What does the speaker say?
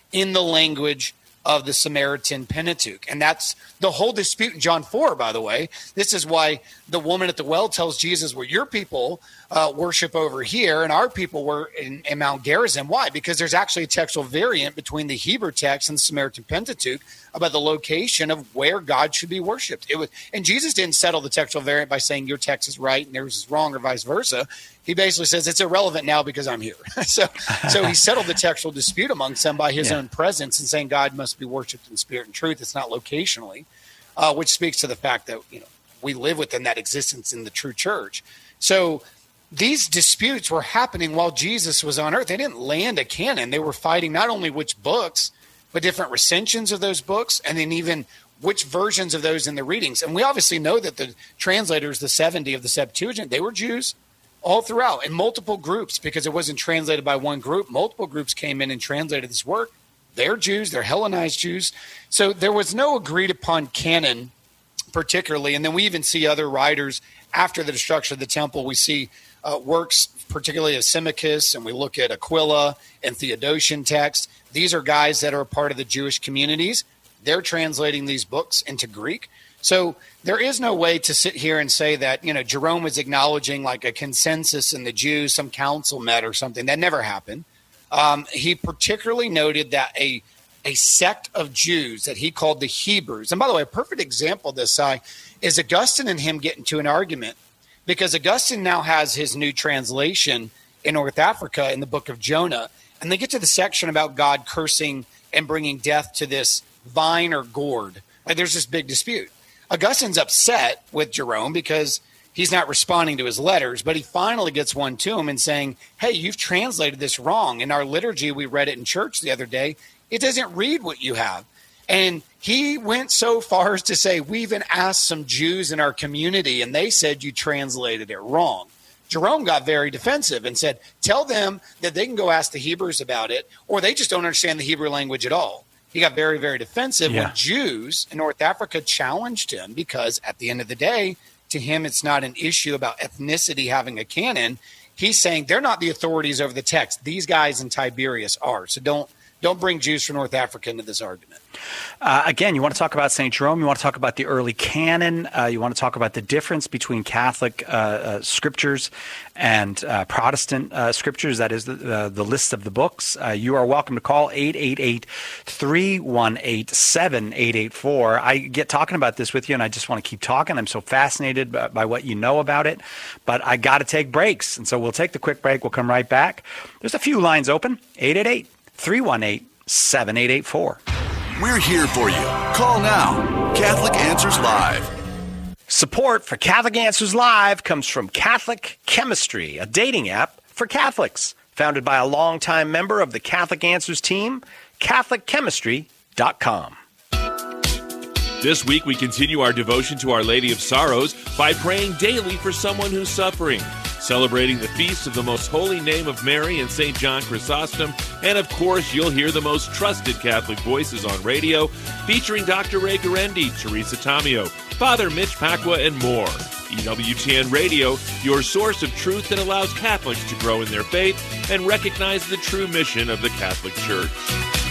in the language of the Samaritan Pentateuch. And that's the whole dispute in John 4, by the way. This is why the woman at the well tells Jesus, well, your people worship over here, and our people were in Mount Gerizim. Why? Because there's actually a textual variant between the Hebrew text and the Samaritan Pentateuch about the location of where God should be worshipped. And Jesus didn't settle the textual variant by saying your text is right and yours is wrong, or vice versa. He basically says it's irrelevant now because I'm here. So he settled the textual dispute amongst them by his own presence and saying God must be worshipped in spirit and truth. It's not locationally, which speaks to the fact that we live within that existence in the true church. So these disputes were happening while Jesus was on earth. They didn't land a canon. They were fighting not only which books, but different recensions of those books, and then even which versions of those in the readings. And we obviously know that the translators, the 70 of the Septuagint, they were Jews all throughout in multiple groups, because it wasn't translated by one group. Multiple groups came in and translated this work. They're Jews. They're Hellenized Jews. So there was no agreed upon canon particularly. And then we even see other writers after the destruction of the temple. We see works particularly of Symmachus, and we look at Aquila and Theodotion text. These are guys that are a part of the Jewish communities. They're translating these books into Greek. So there is no way to sit here and say that, Jerome was acknowledging like a consensus in the Jews, some council met or something. That never happened. He particularly noted that a sect of Jews that he called the Hebrews. And by the way, a perfect example of this is Augustine and him get into an argument, because Augustine now has his new translation in North Africa in the book of Jonah. And they get to the section about God cursing and bringing death to this vine or gourd. There's this big dispute. Augustine's upset with Jerome because he's not responding to his letters, but he finally gets one to him and saying, hey, you've translated this wrong. In our liturgy, we read it in church the other day. It doesn't read what you have. And he went so far as to say, we even asked some Jews in our community, and they said you translated it wrong. Jerome got very defensive and said, tell them that they can go ask the Hebrews about it, or they just don't understand the Hebrew language at all. He got very, very defensive when Jews in North Africa challenged him, because at the end of the day, to him, it's not an issue about ethnicity having a canon. He's saying they're not the authorities over the text. These guys in Tiberias are. So don't bring Jews from North Africa into this argument. Again, you want to talk about St. Jerome. You want to talk about the early canon. You want to talk about the difference between Catholic scriptures and Protestant scriptures. That is the list of the books. You are welcome to call 888-318-7884. I get talking about this with you, and I just want to keep talking. I'm so fascinated by what you know about it. But I got to take breaks, and so we'll take the quick break. We'll come right back. There's a few lines open. 888-318-7884. We're here for you. Call now. Catholic Answers Live. Support for Catholic Answers Live comes from Catholic Chemistry, a dating app for Catholics. Founded by a longtime member of the Catholic Answers team, CatholicChemistry.com. This week, we continue our devotion to Our Lady of Sorrows by praying daily for someone who's suffering, celebrating the feast of the Most Holy Name of Mary and St. John Chrysostom, and of course, you'll hear the most trusted Catholic voices on radio, featuring Dr. Ray Guarendi, Teresa Tomeo, Father Mitch Pacwa, and more. EWTN Radio, your source of truth that allows Catholics to grow in their faith and recognize the true mission of the Catholic Church.